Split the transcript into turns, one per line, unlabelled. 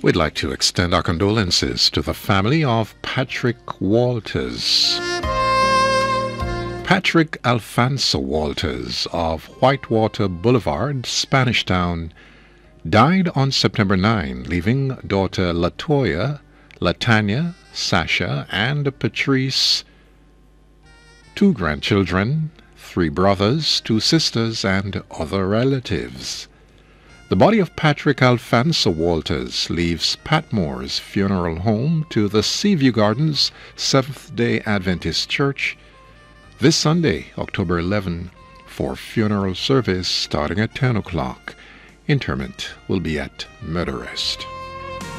We'd like to extend our condolences to the family of Patrick Walters. Patrick Alfonso Walters of Whitewater Boulevard, Spanish Town, died on September 9, leaving daughter Latoya, Latanya, Sasha, and Patrice, 2 grandchildren, 3 brothers, 2 sisters, and other relatives. The body of Patrick Alfonso Walters leaves Patmore's funeral home to the Seaview Gardens Seventh-day Adventist Church this Sunday, October 11, for funeral service starting at 10 o'clock. Interment will be at Murderest.